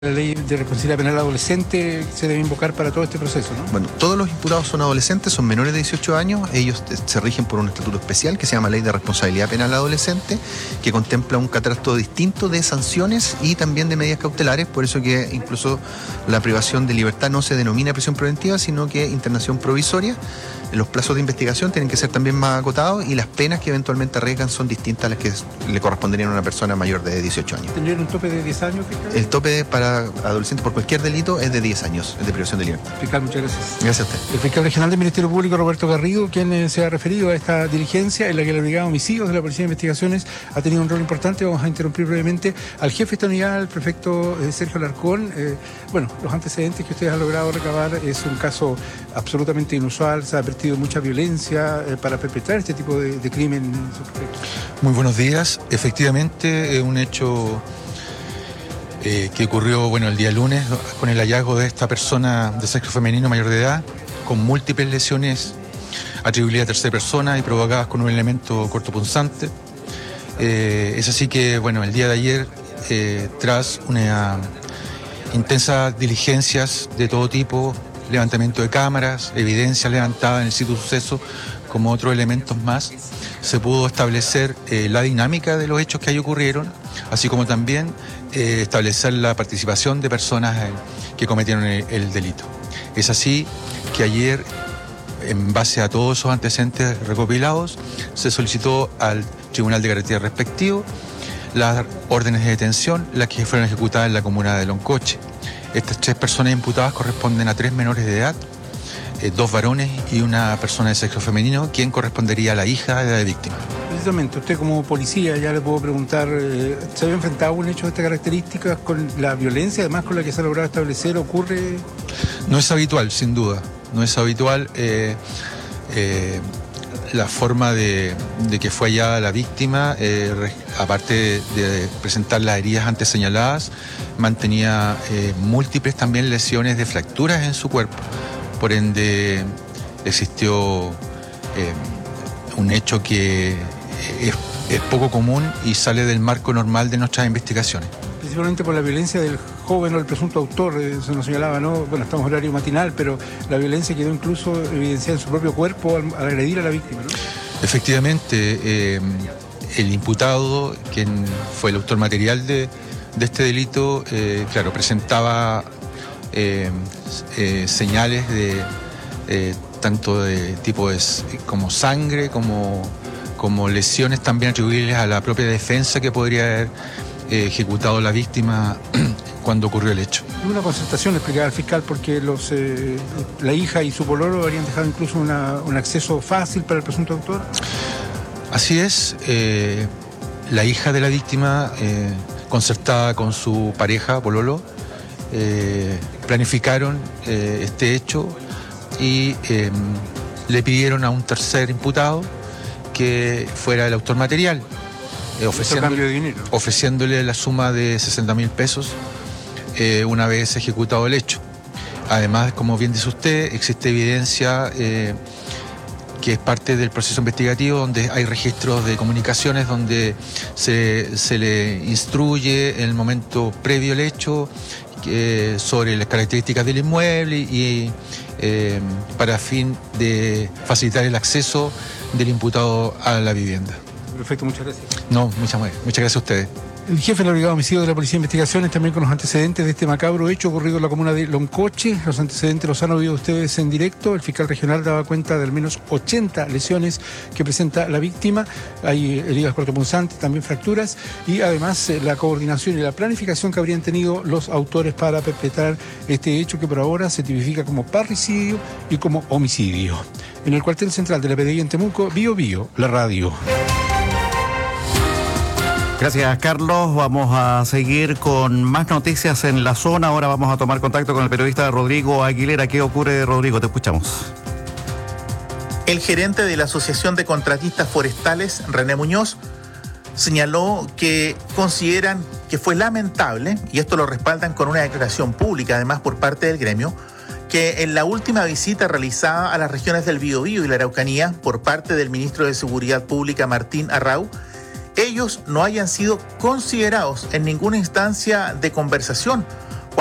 La ley de responsabilidad penal adolescente se debe invocar para todo este proceso, ¿no? Bueno, todos los imputados son adolescentes, son menores de 18 años. Ellos se rigen por un estatuto especial que se llama Ley de Responsabilidad Penal Adolescente, que contempla un catastro distinto de sanciones y también de medidas cautelares. Por eso que incluso la privación de libertad no se denomina prisión preventiva, sino que internación provisoria. Los plazos de investigación tienen que ser también más acotados y las penas que eventualmente arriesgan son distintas a las que le corresponderían a una persona mayor de 18 años. ¿Tendrían un tope de 10 años, fiscal? El tope para adolescentes por cualquier delito es de 10 años de privación de libertad. Fiscal, muchas gracias. Gracias a usted. El fiscal regional del Ministerio Público, Roberto Garrido, quien se ha referido a esta diligencia en la que la Brigada de Homicidios de la Policía de Investigaciones ha tenido un rol importante. Vamos a interrumpir brevemente al jefe de esta unidad, el prefecto Sergio Alarcón. Los antecedentes que ustedes han logrado recabar es un caso absolutamente inusual. Se ha advertido mucha violencia para perpetrar este tipo de crimen. Muy buenos días. Efectivamente, un hecho que ocurrió el día lunes con el hallazgo de esta persona de sexo femenino mayor de edad con múltiples lesiones atribuidas a tercera persona y provocadas con un elemento cortopunzante. Es así que el día de ayer, tras una intensas diligencias de todo tipo, levantamiento de cámaras, evidencia levantada en el sitio de suceso, como otros elementos más, se pudo establecer la dinámica de los hechos que ahí ocurrieron, así como también establecer la participación de personas que cometieron el delito. Es así que ayer, en base a todos esos antecedentes recopilados, se solicitó al Tribunal de Garantía respectivo las órdenes de detención, las que fueron ejecutadas en la comuna de Loncoche. Estas 3 personas imputadas corresponden a 3 menores de edad, 2 varones y una persona de sexo femenino, quien correspondería a la hija de la víctima. Precisamente, usted como policía, ya le puedo preguntar, ¿se había enfrentado a un hecho de estas características con la violencia, además con la que se ha logrado establecer? ¿Ocurre? No es habitual, sin duda. No es habitual. La forma de que fue hallada la víctima, aparte de presentar las heridas antes señaladas, mantenía múltiples también lesiones de fracturas en su cuerpo. Por ende, existió un hecho que es poco común y sale del marco normal de nuestras investigaciones. Principalmente por la violencia del joven o el presunto autor, se nos señalaba, ¿no? Estamos en horario matinal, pero la violencia quedó incluso evidenciada en su propio cuerpo al agredir a la víctima, ¿no? Efectivamente, el imputado, quien fue el autor material de este delito, presentaba señales de tanto de tipo como sangre, como lesiones también atribuibles a la propia defensa que podría haber ejecutado la víctima cuando ocurrió el hecho. Una concertación, explicaba el fiscal, porque la hija y su pololo habrían dejado incluso un acceso fácil para el presunto autor. Así es, la hija de la víctima, concertada con su pareja, pololo, planificaron este hecho y le pidieron a un tercer imputado que fuera el autor material, ofreciéndole la suma de 60.000 pesos una vez ejecutado el hecho. Además, como bien dice usted, existe evidencia que es parte del proceso investigativo, donde hay registros de comunicaciones, donde se le instruye en el momento previo al hecho sobre las características del inmueble y para fin de facilitar el acceso del imputado a la vivienda. Perfecto, muchas gracias. No, muchas gracias a ustedes. El jefe de la Brigada de Homicidios de la Policía de Investigaciones, también con los antecedentes de este macabro hecho ocurrido en la comuna de Loncoche. Los antecedentes los han oído ustedes en directo. El fiscal regional daba cuenta de al menos 80 lesiones que presenta la víctima. Hay heridas cortopunzantes, también fracturas, y además la coordinación y la planificación que habrían tenido los autores para perpetrar este hecho, que por ahora se tipifica como parricidio y como homicidio. En el cuartel central de la PDI en Temuco, Bio Bio, la radio. Gracias, Carlos. Vamos a seguir con más noticias en la zona. Ahora vamos a tomar contacto con el periodista Rodrigo Aguilera. ¿Qué ocurre, Rodrigo? Te escuchamos. El gerente de la Asociación de Contratistas Forestales, René Muñoz, señaló que consideran que fue lamentable, y esto lo respaldan con una declaración pública, además por parte del gremio, que en la última visita realizada a las regiones del Biobío y la Araucanía por parte del ministro de Seguridad Pública, Martín Arrau, ellos no hayan sido considerados en ninguna instancia de conversación